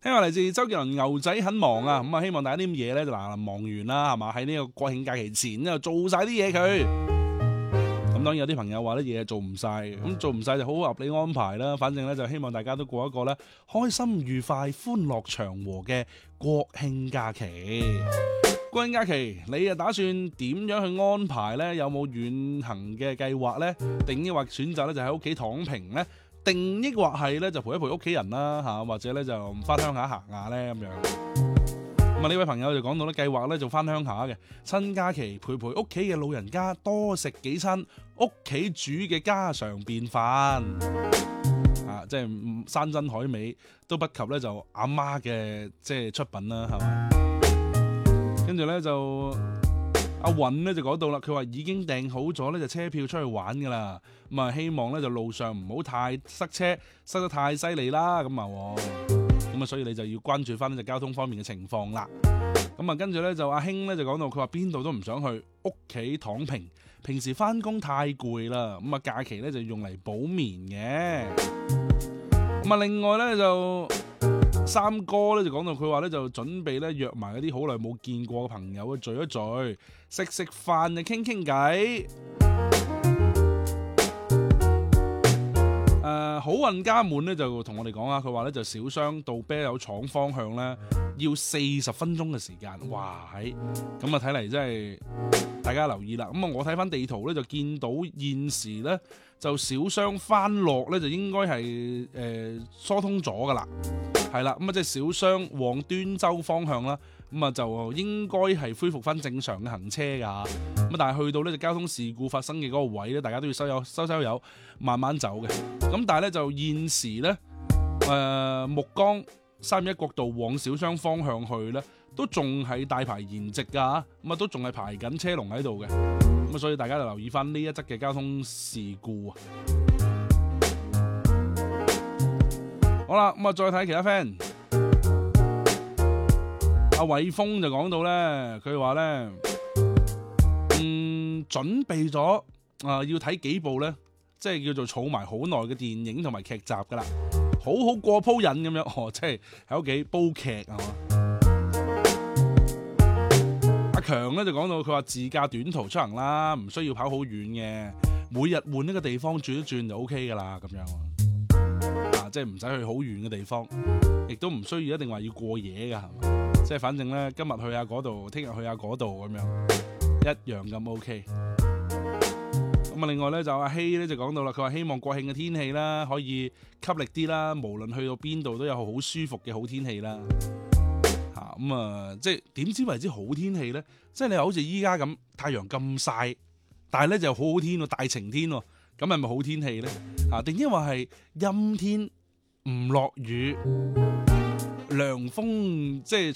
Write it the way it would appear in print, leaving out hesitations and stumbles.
聽話嚟自周杰倫牛仔很忙啊，咁啊希望大家啲嘢咧就嗱忙完啦，係嘛？喺呢個國慶假期前就做晒啲嘢佢。咁當然有啲朋友話啲嘢做唔晒，咁做唔晒就好合理安排啦。反正咧就希望大家都過一個咧開心愉快、歡樂祥和嘅國慶假期。國慶假期你啊打算點樣去安排呢？有冇遠行嘅計劃呢？定抑或選擇咧就喺屋企躺平呢？定抑或係咧就陪一陪屋企人啦嚇，或者咧就翻鄉下行下呢？咁樣。咁啊呢位朋友就講到咧計劃咧就翻鄉下嘅，趁假期陪陪屋企嘅老人家，多食幾餐屋企煮嘅家常便飯啊！即係山珍海味都不及咧就阿媽嘅即係出品啦，係嘛？跟住咧就阿韻咧就講到啦，佢話已經訂好咗咧就車票出去玩噶啦，咁啊希望咧就路上唔好太塞車，塞得太犀利啦，咁啊所以你就要關注翻呢隻交通方面嘅情況啦。咁啊跟住咧就阿興咧就講到，佢話邊度都唔想去，屋企躺平，平時翻工太攰啦，咁啊假期咧就用嚟補眠嘅。咁啊另外咧就三哥咧就講到，佢話咧就準備咧約埋嗰啲好耐冇見過嘅朋友聚一聚，食飯就傾傾偈。好運家滿咧就同我哋講啊，佢話咧就小商到啤酒廠方向咧要40分鐘嘅時間，哇喺咁啊睇嚟真係大家留意啦。咁啊我睇翻地圖咧就見到現時咧就小商翻落咧就應該係疏通咗噶啦。係啦，咁啊即係小商往端州方向啦，咁啊就應該係恢復翻正常嘅行車噶，咁但係去到呢就交通事故發生嘅嗰個位咧，大家都要收油，慢慢走嘅。咁但係咧就現時咧，木崗321國道往小商方向去咧，都仲係大排延直噶，咁啊都仲係排緊車龍喺度嘅，咁啊所以大家就留意翻呢一則嘅交通事故啊。好啦，咁啊再睇其他 friend， 阿偉峰就講到咧，佢話咧，準備咗要睇幾部咧，即係叫做儲埋好耐嘅電影同埋劇集噶啦，好好過鋪癮咁樣，即係喺屋企煲劇係嘛。阿強咧就講到，佢話自駕短途出行啦，唔需要跑好遠嘅，每日換一個地方轉一轉就 OK 噶啦，咁樣。即係唔使去好遠嘅地方，亦都唔需要一定話要過夜噶，係嘛？即係反正咧，今日去下嗰度，聽日去下嗰度咁樣，一樣咁 OK。咁啊，另外咧就阿希咧就講到啦，佢話希望國慶嘅天氣啦可以吸力啲啦，無論去到邊度都有好舒服嘅好天氣啦。咁啊，即係點知為之好天氣咧？即係你話好似依家咁，太陽咁曬，但係咧就好好天喎，大晴天喎，咁係咪好天氣咧？定因為係陰天？唔落雨，涼風即係